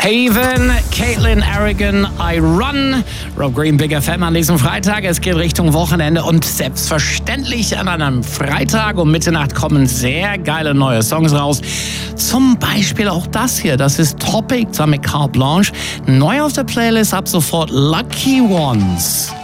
Haven, Caitlin Aragon, I Run, Rob Green, Big FM an diesem Freitag. Es geht Richtung Wochenende und selbstverständlich an einem Freitag um Mitternacht kommen sehr geile neue Songs raus. Zum Beispiel auch das hier, das ist Topic zusammen mit Carte Blanche. Neu auf der Playlist ab sofort Lucky Ones.